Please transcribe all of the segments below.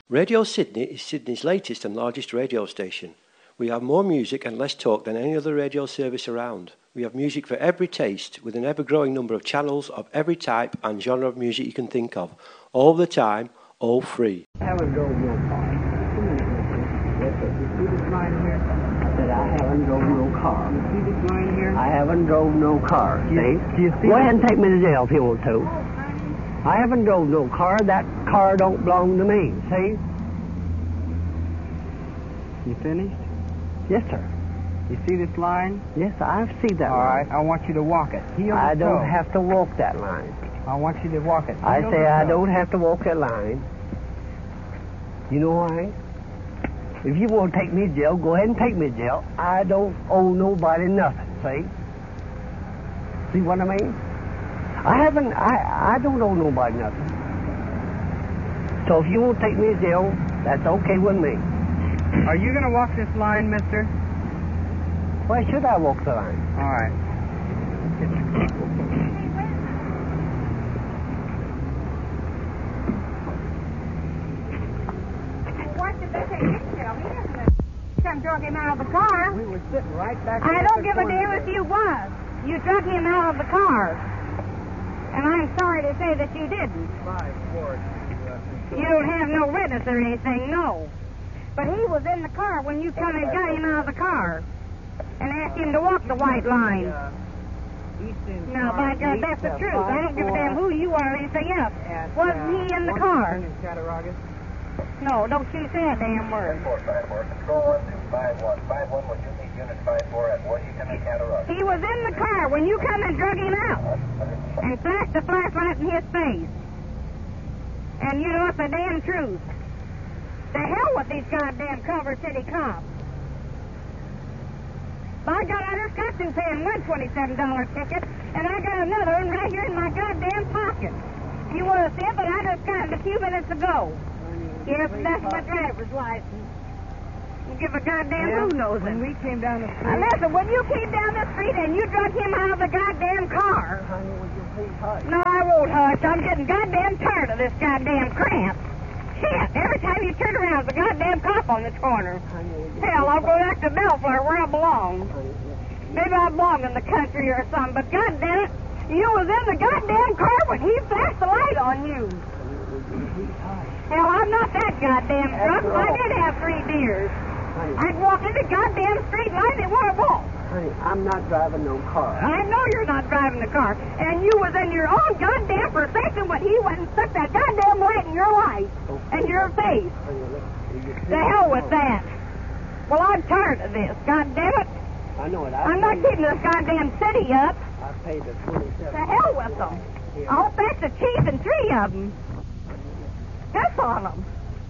Radio Sydney is Sydney's latest and largest radio station. We have more music and less talk than any other radio service around. We have music for every taste, with an ever-growing number of channels of every type and genre of music you can think of, all the time, all free. I haven't drove no car. You see this line here? I said I haven't drove no car. You see this line here? I haven't drove no car. See? Do you see? Go ahead and take me to jail if you want to. I haven't drove no car. That car don't belong to me. See? You finished? Yes, sir. You see this line? Yes, I see that line. All right, I want you to walk it. I don't have to walk that line. I want you to walk it. I say I don't have to walk that line. You know why? If you want to take me to jail, go ahead and take me to jail. I don't owe nobody nothing, see? See what I mean? I don't owe nobody nothing. So if you want to take me to jail, that's okay with me. Are you going to walk this line, mister? Why should I walk the line? All right. What did they take him to? Come drug him out of the car. We were sitting right back I don't give a damn if you was. You drug him out of the car. And I'm sorry to say that you didn't. You don't have no witness or anything, no. But he was in the car when you come and got him out of the car and asked him to walk the white line. Now, by God, that's the truth. I don't give a damn who you are or anything else. Wasn't he in the car? No, don't you say a damn word. He was in the car when you come and drug him out and flashed the flashlight in his face. And you know it's the damn truth. The hell with these goddamn Culver City cops. By God, I just got to paying one $27 ticket, and I got another one right here in my goddamn pocket. You want to see it, but I just got it a few minutes ago. Yes, that's my driver's license. You give a goddamn who knows it. When we came down the street... Listen, when you came down the street and you drug him out of the goddamn car... Honey, would you please hush? No, I won't hush. I'm getting goddamn tired of this goddamn cramp. Shit, every time you turn around, there's a goddamn cop on this corner. Hell, I'll go back to Bellflower where I belong. Maybe I belong in the country or something, but goddamn it, you was in the goddamn car when he flashed the light on you. Hell, I'm not that goddamn drunk. I did have 3 beers. I'd walk in the goddamn street light and want to walk. Honey, I'm not driving no car. I know you're not driving the car. And you was in your own goddamn procession when he went and stuck that goddamn light in your light and your face. The hell with that. Well, I'm tired of this. Goddamn it. I know it. I'm not keeping this goddamn city up. I paid the $27. The hell with them. I'll bet the chief and 3 of them. That's on them.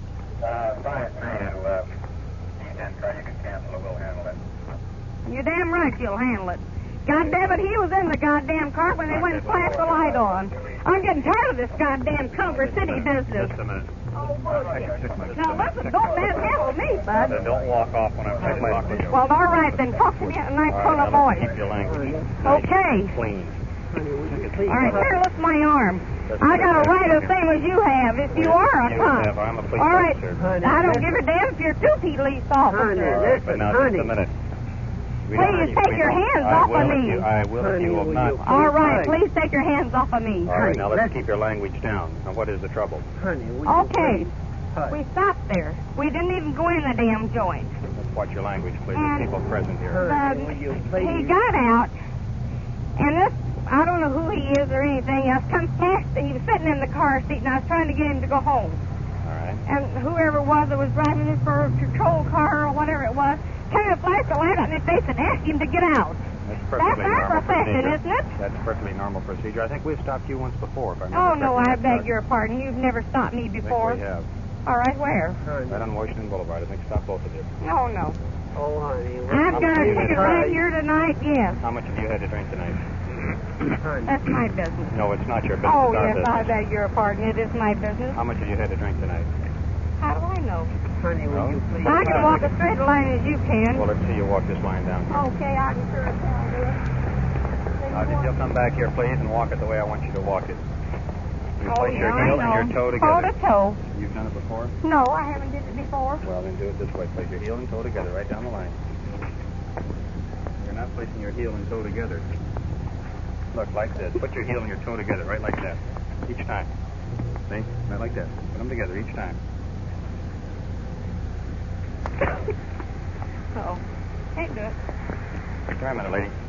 Fine, man. And try you can cancel it. We'll handle it. You're damn right you'll handle it. God damn it, he was in the goddamn car when they went and flashed the light on. I'm getting tired of this goddamn Culver City business. Just a minute. Oh, bullshit. Now, listen, don't manhandle me, bud. Then don't walk off when I'm talking to you. Well, all right, then talk to me in a nice tone of voice. Keep your language Okay. clean. All right, here, lift my arm. I got a right the same as you have if you are a cop. I'm a police All right, officer. I don't give a damn if you're 2 police officers. But now, just a minute. Please take your hands off of me. I will if you will not. All right, please take your hands off of me. All right, now let's keep your language down. Now, what is the trouble? Okay. We stopped there. We didn't even go in the damn joint. Let's watch your language, please. There's people present here. He got out, and this, I don't know who he is or anything else, comes past, and he was sitting in the car seat, and I was trying to get him to go home. All right. And whoever it was that was driving this for a patrol car or whatever it was, came and flashed the light on his face and asked him to get out. That's That's our profession, isn't it? That's perfectly normal procedure. I think we've stopped you once before, if I remember Oh, no, I correctly. beg your pardon. You've never stopped me I think before. we have. All right, where? Right on Washington Boulevard. I think stopped both of you. No, no. Oh, honey. I've got a ticket right here tonight, yes. How much have you had to drink tonight? That's my business. No, it's not your business. Oh, it's our yes, I business. beg your pardon. It is my business. How much have you had to drink tonight? How do I know? Honey, will you please? I can walk as straight a line as you can. Well, let's see you walk this line down. Okay, I can sure as hell do it. Now, if you'll come back here, please, and walk it the way I want you to walk it. You place your heel and your toe together. Toe to toe. You've done it before? No, I haven't did it before. Well, then do it this way. Place your heel and toe together right down the line. You're not placing your heel and toe together. Look, like this. Put your heel and your toe together right like that. Each time. See? Right like that. Put them together each time. Oh, can't do it. Try a minute, lady.